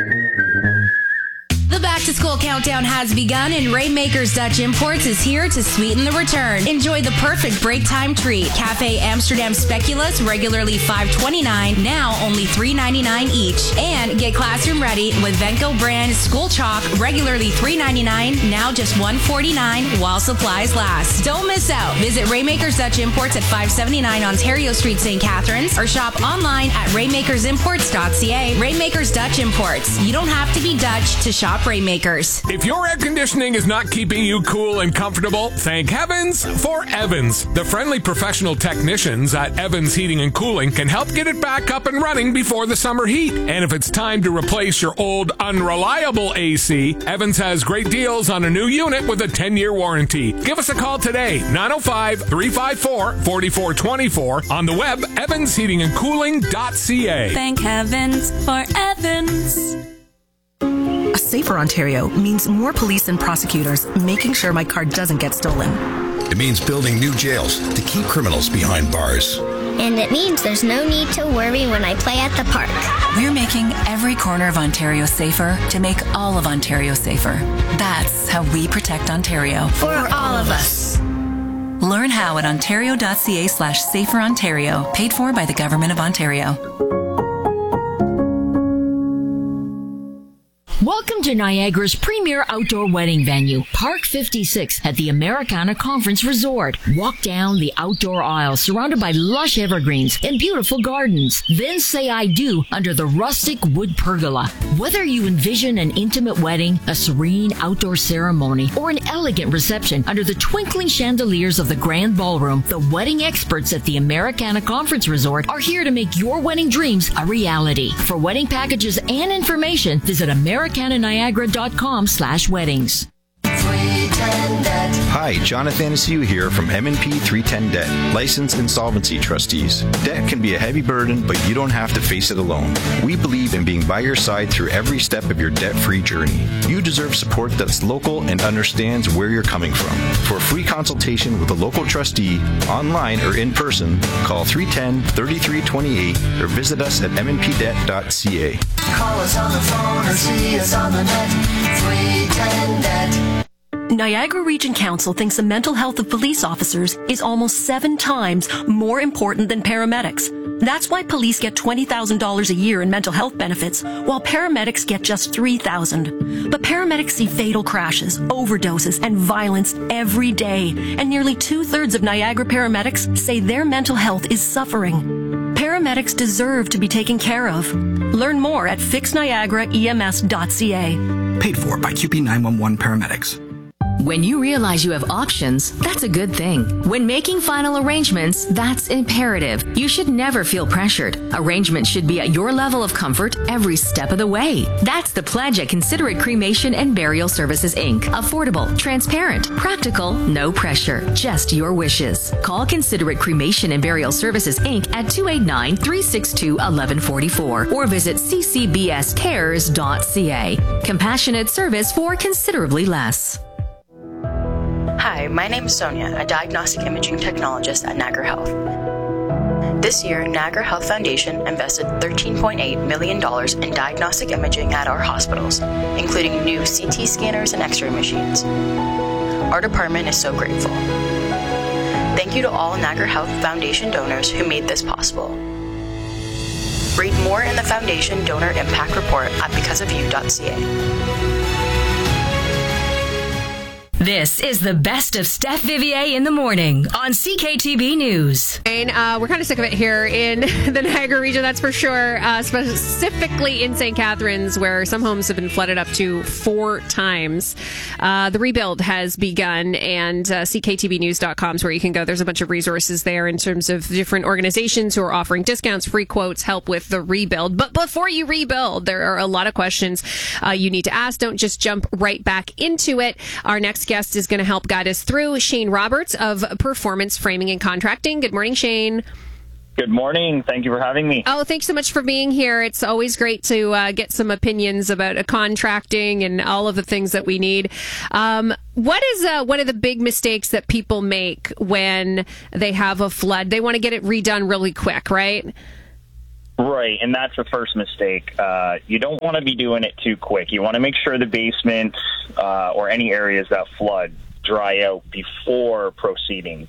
The back-to-school countdown has begun, and Rainmakers Dutch Imports is here to sweeten the return. Enjoy the perfect break time treat. Cafe Amsterdam Speculoos, regularly $5.29, now only $3.99 each. And get classroom ready with Venco brand school chalk, regularly $3.99, now just $1.49 while supplies last. Don't miss out. Visit Rainmakers Dutch Imports at 579 Ontario Street, St. Catharines, or shop online at rainmakersimports.ca. Rainmakers Dutch Imports. You don't have to be Dutch to shop Rainmakers. If your air conditioning is not keeping you cool and comfortable, thank heavens for Evans. The friendly professional technicians at Evans Heating and Cooling can help get it back up and running before the summer heat. And if it's time to replace your old unreliable AC, Evans has great deals on a new unit with a 10-year warranty. Give us a call today, 905-354-4424, on the web, evansheatingandcooling.ca. Thank heavens for Evans. A safer Ontario means more police and prosecutors making sure my car doesn't get stolen. It means building new jails to keep criminals behind bars. And it means there's no need to worry when I play at the park. We're making every corner of Ontario safer to make all of Ontario safer. That's how we protect Ontario. For all of us. Learn how at ontario.ca/saferontario, paid for by the Government of Ontario. Welcome to Niagara's premier outdoor wedding venue, Park 56 at the Americana Conference Resort. Walk down the outdoor aisle surrounded by lush evergreens and beautiful gardens. Then say I do under the rustic wood pergola. Whether you envision an intimate wedding, a serene outdoor ceremony, or an elegant reception under the twinkling chandeliers of the Grand Ballroom, the wedding experts at the Americana Conference Resort are here to make your wedding dreams a reality. For wedding packages and information, visit americananiagara.com/weddings. Hi, Jonathan Asiu here from M&P 310 Debt, licensed insolvency trustees. Debt can be a heavy burden, but you don't have to face it alone. We believe in being by your side through every step of your debt-free journey. You deserve support that's local and understands where you're coming from. For a free consultation with a local trustee, online or in person, call 310-3328 or visit us at mnpdebt.ca. Call us on the phone or see us on the net. 310 Debt. Niagara Region Council thinks the mental health of police officers is almost 7 times more important than paramedics. That's why police get $20,000 a year in mental health benefits, while paramedics get just $3,000. But paramedics see fatal crashes, overdoses, and violence every day, and nearly 2/3 of Niagara paramedics say their mental health is suffering. Paramedics paramedics deserve to be taken care of. Learn more at fixniagaraems.ca. Paid for by QP 911 paramedics. When you realize you have options, that's a good thing. When making final arrangements, that's imperative. You should never feel pressured. Arrangements should be at your level of comfort every step of the way. That's the pledge at Considerate Cremation and Burial Services, Inc. Affordable, transparent, practical, no pressure, just your wishes. Call Considerate Cremation and Burial Services, Inc. at 289-362-1144 or visit ccbscares.ca. Compassionate service for considerably less. Hi, my name is Sonia, a diagnostic imaging technologist at Niagara Health. This year, Niagara Health Foundation invested $13.8 million in diagnostic imaging at our hospitals, including new CT scanners and X-ray machines. Our department is so grateful. Thank you to all Niagara Health Foundation donors who made this possible. Read more in the Foundation Donor Impact Report at becauseofyou.ca. This is the best of Steph Vivier in the morning on CKTB News. And we're kind of sick of it here in the Niagara region, that's for sure, specifically in St. Catharines, where some homes have been flooded up to 4 times. The rebuild has begun, and CKTBnews.com is where you can go. There's a bunch of resources there in terms of different organizations who are offering discounts, free quotes, help with the rebuild. But before you rebuild, there are a lot of questions you need to ask. Don't just jump right back into it. Our next guest is going to help guide us through. Shane Roberts of Performance Framing and Contracting. Good morning, Shane. Good morning. Thank you for having me. Oh, thanks so much for being here. It's always great to get some opinions about contracting and all of the things that we need. What is one of the big mistakes that people make when they have a flood? They want to get it redone really quick, right? Right, and that's the first mistake. You don't want to be doing it too quick. You want to make sure the basements or any areas that flood dry out before proceeding.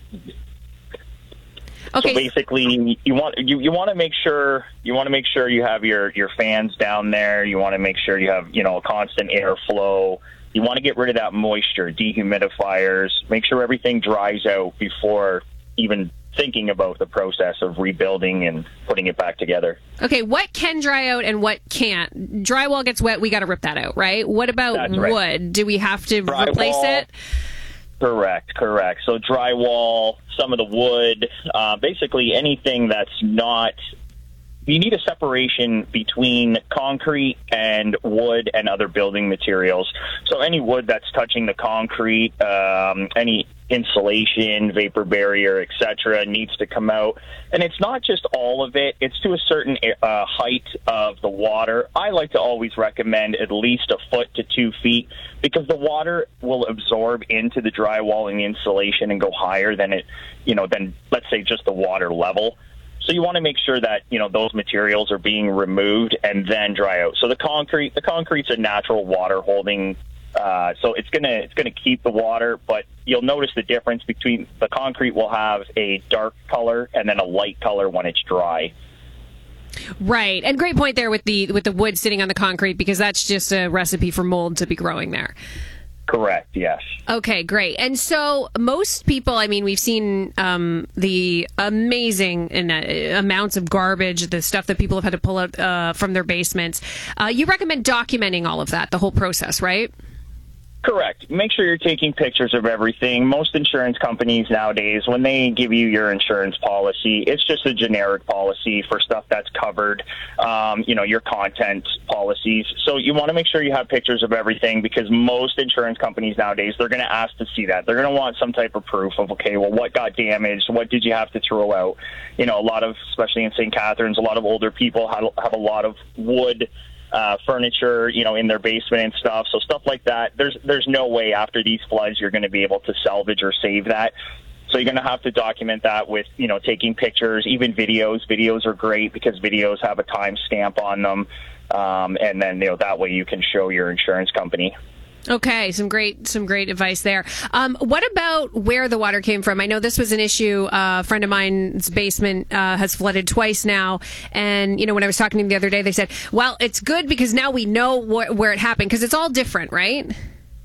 Okay. So basically, you want to make sure you have your fans down there. You want to make sure you have a constant airflow. You want to get rid of that moisture, dehumidifiers. Make sure everything dries out before even thinking about the process of rebuilding and putting it back together. Okay, what can dry out and what can't? Drywall gets wet, we got to rip that out, right? What about wood? Right. Do we have to replace it? Correct. So drywall, some of the wood, basically anything that's not... You need a separation between concrete and wood and other building materials. So any wood that's touching the concrete, any insulation, vapor barrier, etc., needs to come out. And it's not just all of it. It's to a certain height of the water. I like to always recommend at least 1 foot to 2 feet because the water will absorb into the drywall and the insulation and go higher than than let's say just the water level. So you want to make sure that those materials are being removed and then dry out. So the concrete's a natural water holding, so it's gonna keep the water. But you'll notice the difference between the concrete will have a dark color and then a light color when it's dry. Right, and great point there with the wood sitting on the concrete because that's just a recipe for mold to be growing there. Correct, yes. Okay, great. And so most people, we've seen the amazing amounts of garbage, the stuff that people have had to pull out from their basements. You recommend documenting all of that, the whole process, right? Correct. Make sure you're taking pictures of everything. Most insurance companies nowadays, when they give you your insurance policy, it's just a generic policy for stuff that's covered, your content policies. So you want to make sure you have pictures of everything because most insurance companies nowadays, they're going to ask to see that. They're going to want some type of proof of, okay, well, what got damaged? What did you have to throw out? A lot of, especially in St. Catharines, a lot of older people have a lot of wood furniture, in their basement and stuff. So stuff like that, there's no way after these floods you're going to be able to salvage or save that. So you're going to have to document that with, taking pictures, even videos. Videos are great because videos have a timestamp on them. And then, that way you can show your insurance company. Okay, some great advice there. What about where the water came from? I know this was an issue. A friend of mine's basement has flooded twice now. And, when I was talking to them the other day, they said, well, it's good because now we know where it happened because it's all different, right?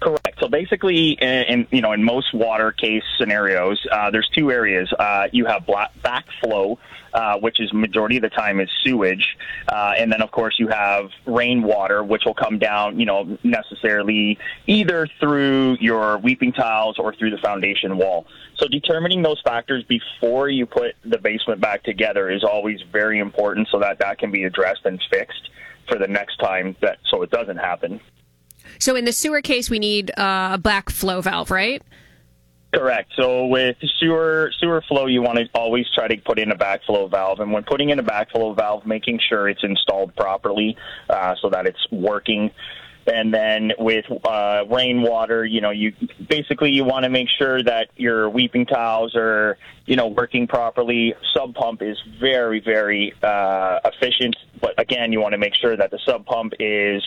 Correct. So basically, in most water case scenarios, there's two areas. You have backflow, which is majority of the time is sewage, and then of course you have rainwater, which will come down, necessarily either through your weeping tiles or through the foundation wall. So determining those factors before you put the basement back together is always very important, so that can be addressed and fixed for the next time, so it doesn't happen. So in the sewer case, we need a backflow valve, right? Correct. So with sewer flow, you want to always try to put in a backflow valve. And when putting in a backflow valve, making sure it's installed properly so that it's working. And then with rainwater, you want to make sure that your weeping tiles are, working properly. Sub pump is very, very efficient. But again, you want to make sure that the sub pump is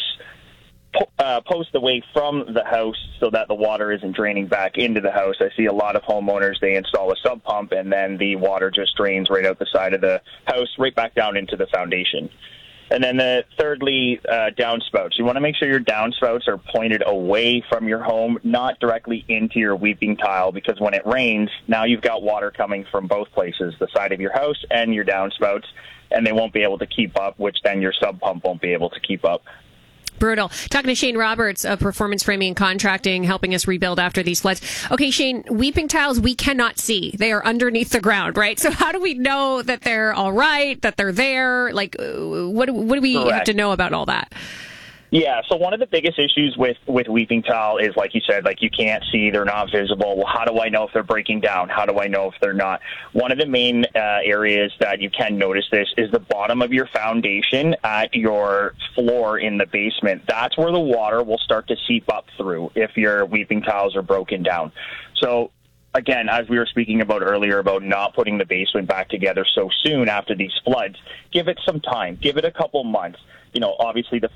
post away from the house so that the water isn't draining back into the house. I see a lot of homeowners, they install a sub pump and then the water just drains right out the side of the house, right back down into the foundation. And then thirdly, downspouts. You want to make sure your downspouts are pointed away from your home, not directly into your weeping tile, because when it rains, now you've got water coming from both places, the side of your house and your downspouts, and they won't be able to keep up, which then your sub pump won't be able to keep up. Brutal. Talking to Shane Roberts of Performance Framing and Contracting, helping us rebuild after these floods. Okay, Shane, weeping tiles we cannot see. They are underneath the ground, right? So how do we know that they're all right, that they're there? Like, what do we have to know about all that? Yeah, so one of the biggest issues with weeping tile is, like you said, you can't see, they're not visible. Well, how do I know if they're breaking down? How do I know if they're not? One of the main areas that you can notice this is the bottom of your foundation at your floor in the basement. That's where the water will start to seep up through if your weeping tiles are broken down. So again, as we were speaking about earlier about not putting the basement back together so soon after these floods, give it some time. Give it a couple months. Obviously the